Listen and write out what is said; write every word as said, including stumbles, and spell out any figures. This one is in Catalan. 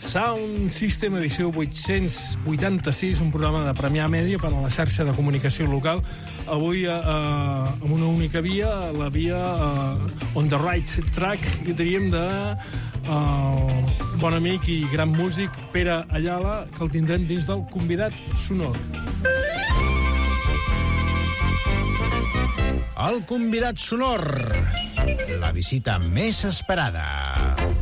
Sound System, edició vuit-cents vuitanta-sis, un programa de Premià Mèdia per a la xarxa de comunicació local. Avui, eh, amb una única via, la via eh, on the right track, i diríem de eh, bon amic i gran músic Pere Ayala, que el tindrem dins del convidat sonor. El convidat sonor, la visita més esperada.